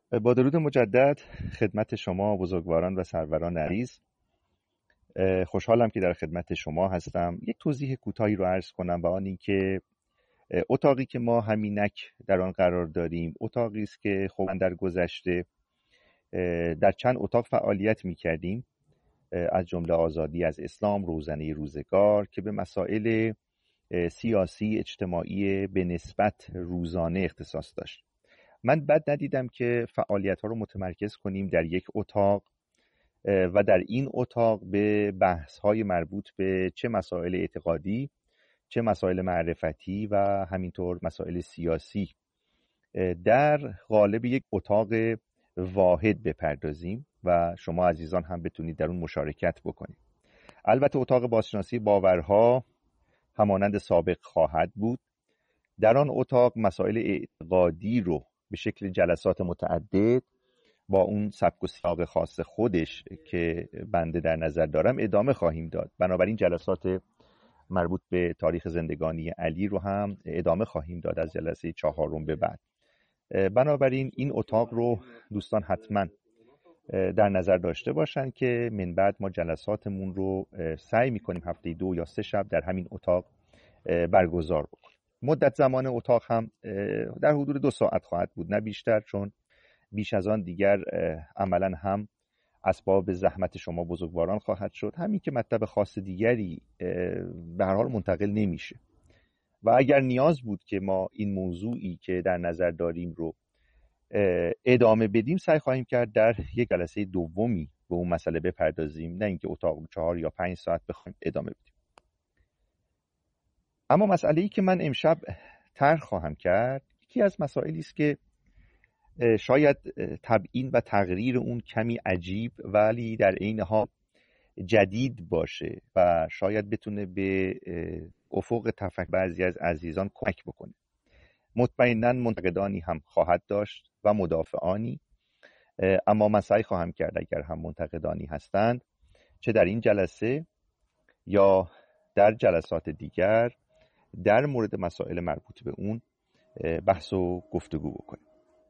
با درود مجدد خدمت شما بزرگواران و سروران عزیز. خوشحالم که در خدمت شما هستم. یک توضیح کوتاهی رو عرض کنم و آن این که اتاقی که ما همینک در آن قرار داریم اتاقی است که خب من در گذشته در چند اتاق فعالیت می کردیم، از جمله آزادی از اسلام، روزنه روزگار، که به مسائل سیاسی اجتماعی به نسبت روزانه اختصاص داشت. من بد ندیدم که فعالیت ها رو متمرکز کنیم در یک اتاق و در این اتاق به بحث های مربوط به چه مسائل اعتقادی، چه مسائل معرفتی و همینطور مسائل سیاسی در قالب یک اتاق واحد بپردازیم و شما عزیزان هم بتونید در اون مشارکت بکنید. البته اتاق بازشناسی باورها همانند سابق خواهد بود. در آن اتاق مسائل اعتقادی رو به شکل جلسات متعدد با اون سبک و سیاق خاص خودش که بنده در نظر دارم ادامه خواهیم داد. بنابراین جلسات مربوط به تاریخ زندگانی علی رو هم ادامه خواهیم داد از جلسه 4 به بعد. بنابراین این اتاق رو دوستان حتما در نظر داشته باشن که من بعد ما جلساتمون رو سعی میکنیم هفته 2 یا 3 شب در همین اتاق برگزار بکنیم. مدت زمان اتاق هم در حدود 2 ساعت خواهد بود، نه بیشتر، چون بیش از آن دیگر عملا هم اسباب زحمت شما بزرگواران خواهد شد، همین که مطلب خاص دیگری به هر حال منتقل نمیشه. و اگر نیاز بود که ما این موضوعی که در نظر داریم رو ادامه بدیم، سعی خواهیم کرد در یک جلسه دومی به اون مسئله بپردازیم، نه اینکه اتاق 4 یا 5 ساعت بخوایم ادامه بدیم. اما مسئله‌ای که من امشب طرح خواهم کرد یکی از مسائلی است که شاید تبیین و تغییر اون کمی عجیب ولی در عین حال جدید باشه و شاید بتونه به افق تفکر بعضی از عزیزان کمک بکنه. مطمئناً منتقدانی هم خواهد داشت و مدافعانی، اما من سعی خواهم کرد اگر هم منتقدانی هستند چه در این جلسه یا در جلسات دیگر در مورد مسائل مربوط به اون بحث و گفتگو بکنیم.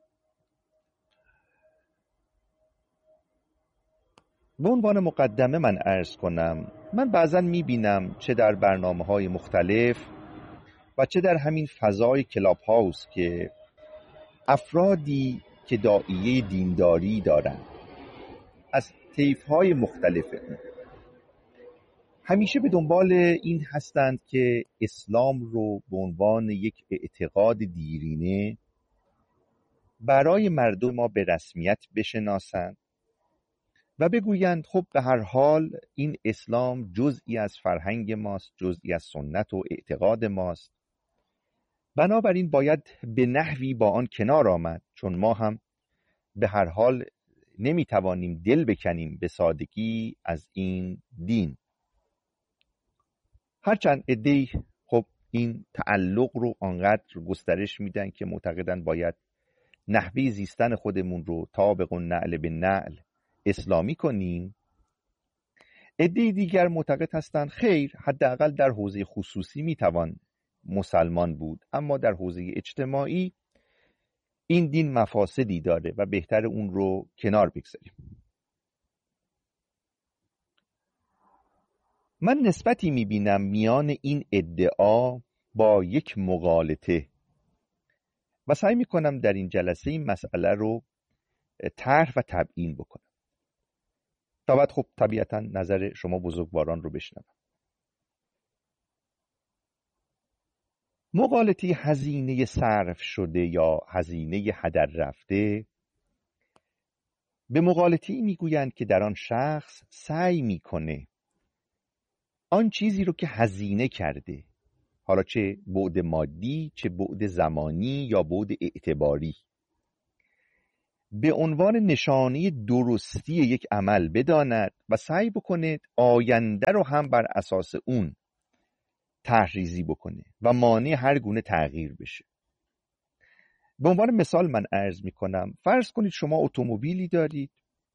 به عنوان مقدمه من عرض کنم، من بعضا میبینم چه در برنامه‌های مختلف و چه در همین فضای کلاب هاوس که افرادی که داعیه دینداری دارن از طیف‌های مختلف همیشه به دنبال این هستند که اسلام رو به عنوان یک اعتقاد دیرینه برای مردم ما به رسمیت بشناسند و بگویند خب به هر حال این اسلام جزئی از فرهنگ ماست، جزئی از سنت و اعتقاد ماست، بنابراین باید به نحوی با آن کنار آمد، چون ما هم به هر حال نمیتوانیم دل بکنیم به سادگی از این دین. هرچند عده‌ای خب این تعلق رو آنقدر گسترش میدن که معتقدن باید نحوه زیستن خودمون رو طابق النعل به نعل اسلامی کنیم. عده‌ای دیگر معتقد هستند خیر، حداقل در حوزه خصوصی میتوان مسلمان بود، اما در حوزه اجتماعی این دین مفاسدی داره و بهتر اون رو کنار بگذاریم. من نسبتی میبینم میان این ادعا با یک مغالطه و سعی میکنم در این جلسه این مسئله رو طرح و تبیین بکنم. تا بعد خب طبیعتا نظر شما بزرگواران رو بشنوم. مغالطه هزینه صرف شده یا هزینه هدر رفته به مغالطه‌ای میگویند که در آن شخص سعی میکنه آن چیزی رو که هزینه کرده، حالا چه بعد مادی، چه بعد زمانی یا بعد اعتباری، به عنوان نشانه درستی یک عمل بداند و سعی بکنه آینده رو هم بر اساس اون طرح‌ریزی بکنه و مانع هر گونه تغییر بشه. به عنوان مثال من عرض میکنم، فرض کنید شما اتومبیلی دارید،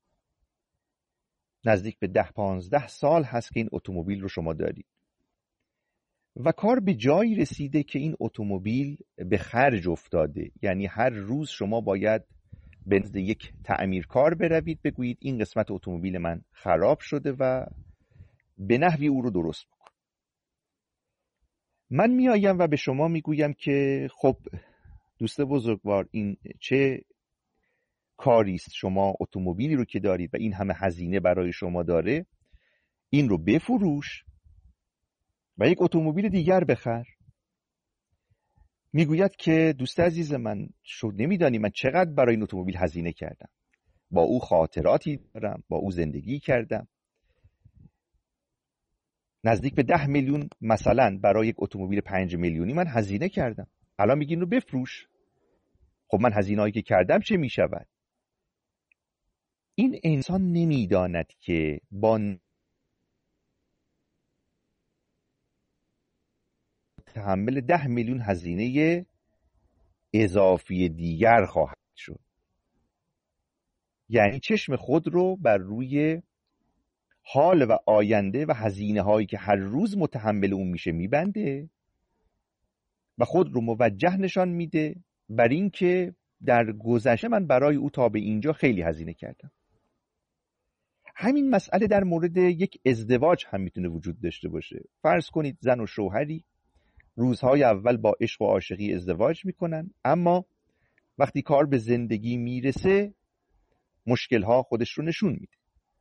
نزدیک به 10-15 سال هست که این اتومبیل رو شما دارید و کار به جایی رسیده که این اتومبیل به خرج افتاده، یعنی هر روز شما باید به نزد یک تعمیرکار بروید بگویید این قسمت اتومبیل من خراب شده و به نحوی او رو درست بکن. من میآیم و به شما میگویم که خب دوست بزرگوار، این چه کاری است؟ شما اتومبیلی رو که دارید و این همه هزینه برای شما داره، این رو بفروش و یک اتومبیل دیگر بخر. میگوید که دوست عزیز من، نمیدانی من چقدر برای این اتومبیل هزینه کردم، با او خاطراتی دارم، با او زندگی کردم، نزدیک به 10 میلیون مثلا برای یک اتومبیل 5 میلیونی من هزینه کردم. الان میگین رو بفروش. خب من هزینه‌ای که کردم چه میشود؟ این انسان نمیداند که با تحمل 10 میلیون هزینه اضافی دیگر خواهد شد. یعنی چشم خود رو بر روی حال و آینده و هزینه هایی که هر روز متحمل اون میشه میبنده و خود رو موجه نشان میده بر این که در گذشته من برای او تا به اینجا خیلی هزینه کردم. همین مسئله در مورد یک ازدواج هم میتونه وجود داشته باشه. فرض کنید زن و شوهری روزهای اول با عشق و عاشقی ازدواج میکنن، اما وقتی کار به زندگی میرسه مشکلها خودش رو نشون میده.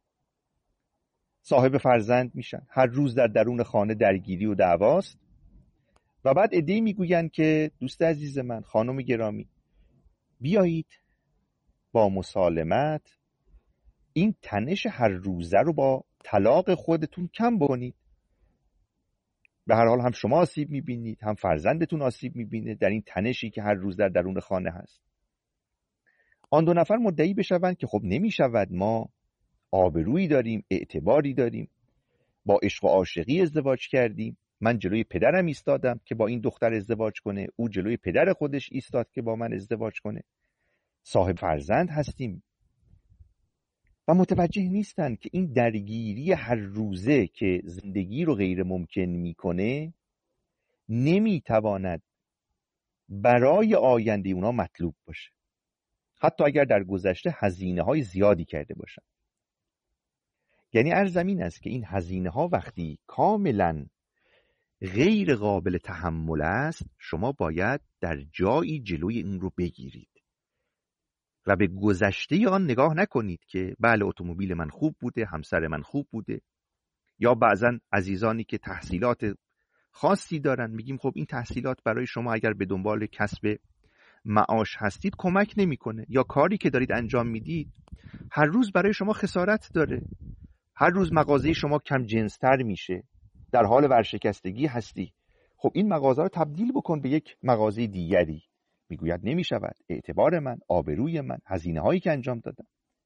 صاحب فرزند میشن، هر روز در درون خانه درگیری و دعواست و بعد عده‌ای میگوین که دوست عزیز من، خانم گرامی، بیایید با مسالمت این تنش هر روزه رو با طلاق خودتون کم بکنید. به هر حال هم شما آسیب میبینید، هم فرزندتون آسیب میبینه در این تنشی که هر روز در درون خانه هست. آن دو نفر مدعی بشوند که خب نمیشود، ما آبرویی داریم، اعتباری داریم، با عشق و عاشقی ازدواج کردیم، من جلوی پدرم ایستادم که با این دختر ازدواج کنه، او جلوی پدر خودش ایستاد که با من ازدواج کنه، صاحب فرزند هستیم. و متوجه نیستن که این درگیری هر روزه که زندگی رو غیر ممکن میکنه نمیتواند برای آینده اونا مطلوب باشه، حتی اگر در گذشته هزینه های زیادی کرده باشن. یعنی عرض این است که این هزینه ها وقتی کاملا غیر قابل تحمل است، شما باید در جایی جلوی این رو بگیرید و به گذشته آن نگاه نکنید که بله اتومبیل من خوب بوده، همسر من خوب بوده، یا بعضا عزیزانی که تحصیلات خاصی دارن میگیم خب این تحصیلات برای شما اگر به دنبال کسب معاش هستید کمک نمیکنه، یا کاری که دارید انجام میدید هر روز برای شما خسارت داره، هر روز مغازه شما کم جنستر میشه، در حال ورشکستگی هستی، خب این مغازه رو تبدیل بکن به یک مغازه دیگری. میگوید نمیشود، اعتبار من، آبروی من، هزینه هایی که انجام دادم.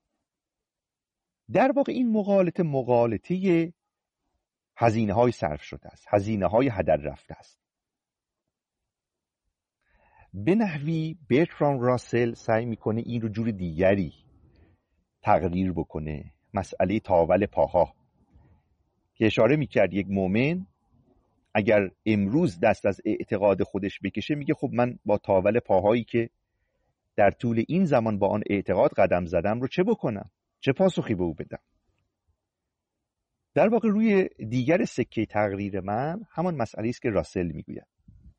در واقع این مغالطه هزینه های صرف شده است، هزینه های هدر رفته است. به نحوی برتراند راسل سعی میکنه این رو جور دیگری تقریر بکنه، مسئله تاول پاها که اشاره میکرد یک مؤمن اگر امروز دست از اعتقاد خودش بکشه، میگه خب من با تاول پاهایی که در طول این زمان با آن اعتقاد قدم زدم رو چه بکنم، چه پاسخی به او بدم. در واقع روی دیگر سکه تقریر من همان مسئله است که راسل میگوید.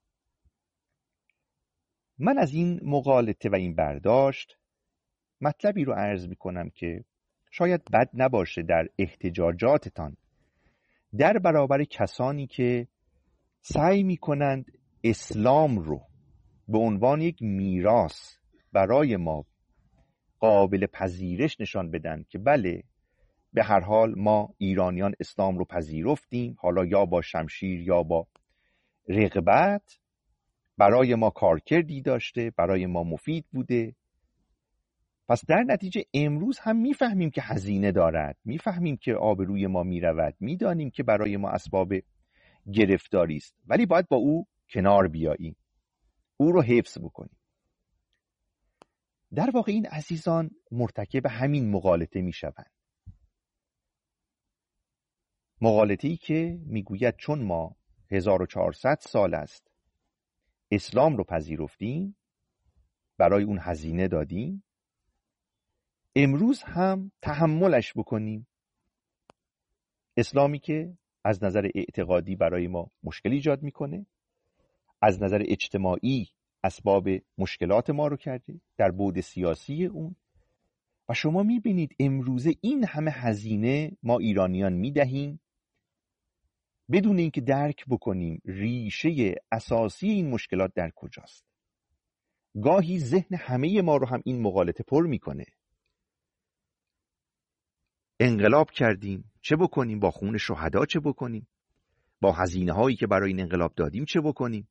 من از این مغالطه و این برداشت مطلبی رو عرض میکنم که شاید بد نباشه در احتجاجاتتان در برابر کسانی که سعی میکنند اسلام رو به عنوان یک میراث برای ما قابل پذیرش نشان بدن که بله به هر حال ما ایرانیان اسلام رو پذیرفتیم، حالا یا با شمشیر یا با رغبت، برای ما کارکردی داشته، برای ما مفید بوده. پس در نتیجه امروز هم میفهمیم که هزینه دارد، میفهمیم که آبروی ما میرود، میدانیم که برای ما اسباب گرفتاری است، ولی باید با او کنار بیاییم، او رو حفظ بکنیم. در واقع این عزیزان مرتکب همین مغالطه میشوند، مغالطه‌ای که میگوید چون ما 1400 سال است اسلام رو پذیرفتیم، برای اون هزینه دادیم، امروز هم تحملش بکنیم. اسلامی که از نظر اعتقادی برای ما مشکل ایجاد میکنه، از نظر اجتماعی اسباب مشکلات ما رو کرده در بعد سیاسی اون، و شما میبینید امروزه این همه هزینه ما ایرانیان میدهیم بدون اینکه درک بکنیم ریشه اساسی این مشکلات در کجاست. گاهی ذهن همه ما رو هم این مغالطه پر میکنه. انقلاب کردیم، چه بکنیم؟ با خون شهدا چه بکنیم؟ با هزینه هایی که برای این انقلاب دادیم چه بکنیم؟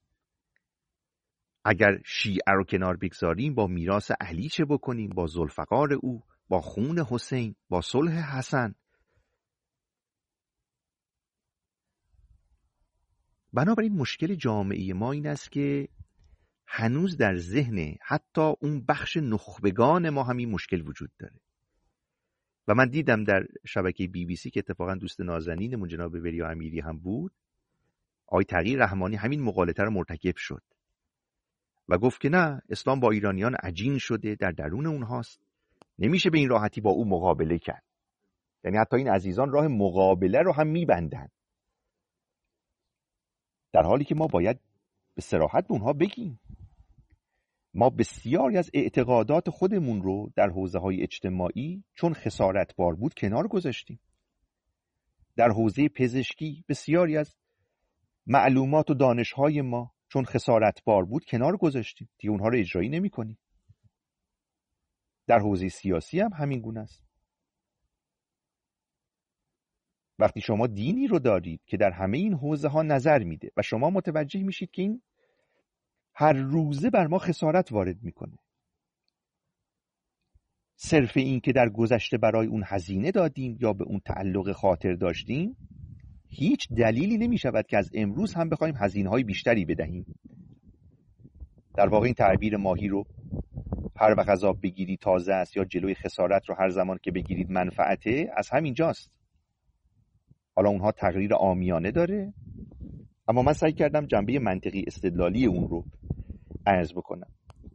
اگر شیعه رو کنار بگذاریم با میراث علی چه بکنیم؟ با ذوالفقار او، با خون حسین، با صلح حسن. بنابراین مشکل جامعه ما این است که هنوز در ذهن حتی اون بخش نخبگان ما همین مشکل وجود داره. و من دیدم در شبکه BBC که اتفاقا دوست نازنینمون جناب وریا امیری هم بود، آقای تغییر رحمانی همین مغالطه رو مرتکب شد و گفت که نه، اسلام با ایرانیان عجین شده، در درون اونهاست، نمیشه به این راحتی با او مقابله کرد. یعنی حتی این عزیزان راه مقابله رو هم میبندن، در حالی که ما باید به صراحت به اونها بگیم ما بسیاری از اعتقادات خودمون رو در حوزه‌های اجتماعی چون خسارتبار بود کنار گذاشتیم. در حوزه پزشکی بسیاری از معلومات و دانش‌های ما چون خسارتبار بود کنار گذاشتیم، دیگه اونها رو اجرایی نمی‌کنیم. در حوزه سیاسی هم همین گونه است. وقتی شما دینی رو دارید که در همه این حوزه‌ها نظر میده و شما متوجه میشید که این هر روزه بر ما خسارت وارد میکنه، صرف این که در گذشته برای اون هزینه دادیم یا به اون تعلق خاطر داشتیم، هیچ دلیلی نمی شود که از امروز هم بخوایم هزینه‌های بیشتری بدهیم. در واقع این تعبیر ماهی رو هر وقت از آب بگیری تازه است یا جلوی خسارت رو هر زمان که بگیرید منفعته، از همین جاست. حالا اونها تقریر عامیانه داره، اما من سعی کردم جنبه منطقی استدلالی اون رو عرض بکنم.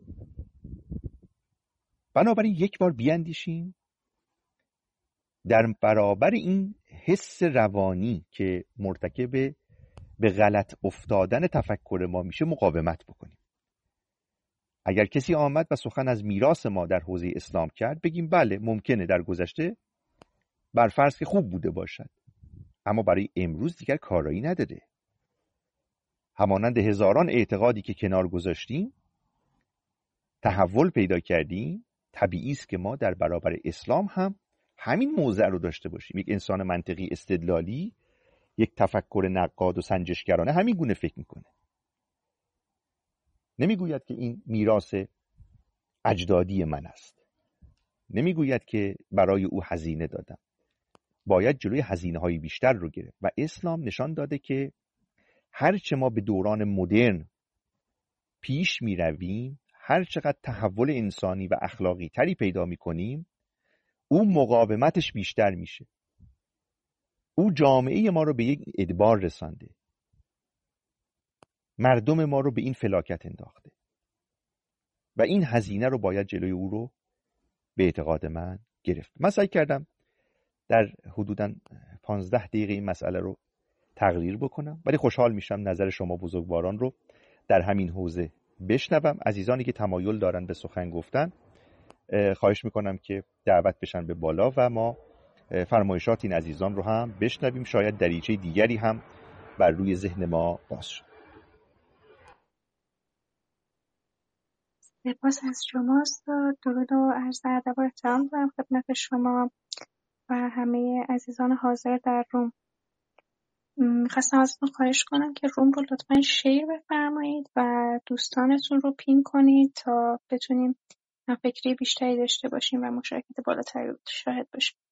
بنابراین یک بار بیاندیشیم در برابر این حس روانی که مرتکب به غلط افتادن تفکر ما میشه مقاومت بکنیم. اگر کسی آمد و سخن از میراث ما در حوزه اسلام کرد، بگیم بله ممکنه در گذشته بر فرض که خوب بوده باشد، اما برای امروز دیگر کارایی نداره. همانند هزاران اعتقادی که کنار گذاشتیم، تحول پیدا کردیم، طبیعی است که ما در برابر اسلام هم همین موضع رو داشته باشیم. یک انسان منطقی استدلالی، یک تفکر نقاد و سنجشگرانه همین گونه فکر میکنه. نمیگوید که این میراث اجدادی من است، نمیگوید که برای او هزینه دادم. باید جلوی هزینه های بیشتر رو گرفت و اسلام نشان داده که هرچه ما به دوران مدرن پیش می رویم، هر چقدر تحول انسانی و اخلاقی تری پیدا می کنیم، او مقاومتش بیشتر میشه. او جامعه ما رو به یک ادبار رسانده، مردم ما رو به این فلاکت انداخته و این هزینه رو باید جلوی او رو به اعتقاد من گرفت. من سعی کردم در حدوداً 15 دقیقه این مسئله رو تقریر بکنم، ولی خوشحال میشم نظر شما بزرگواران رو در همین حوزه بشنوم. عزیزانی که تمایل دارن به سخن گفتن، خواهش میکنم که دعوت بشن به بالا و ما فرمایشات این عزیزان رو هم بشنویم. شاید دریچه دیگری هم بر روی ذهن ما باز شد. سپاس از شماست. درود و عرض ادب و احترام دارم خدمت شما و همه عزیزان حاضر در روم. میخواستم ازتون خواهش کنم که روم رو لطفاً شیر بفرمایید و دوستانتون رو پین کنید تا بتونیم فکری بیشتری داشته باشیم و مشارکت بالاتری رو شاهد باشیم.